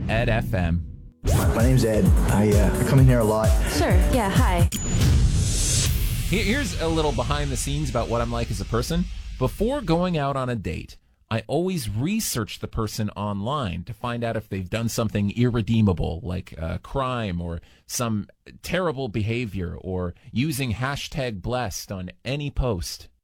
Ed FM. My name's Ed. I come in here a lot. Sure. Yeah. Hi. Here's a little behind the scenes about what I'm like as a person. Before going out on a date, I always research the person online to find out if they've done something irredeemable, like a crime or some terrible behavior, or using hashtag blessed on any post.